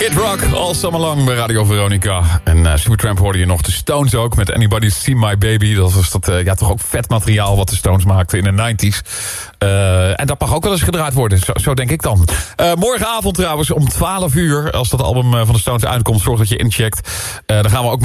Kid Rock, All Summer Long bij Radio Veronica. En Supertramp hoorde je nog. De Stones ook, met Anybody See My Baby. Dat was toch ook vet materiaal wat de Stones maakten in de 90s. En dat mag ook wel eens gedraaid worden, zo denk ik dan. Morgenavond trouwens om 12 uur, als dat album van de Stones uitkomt, zorg dat je incheckt. Dan gaan we ook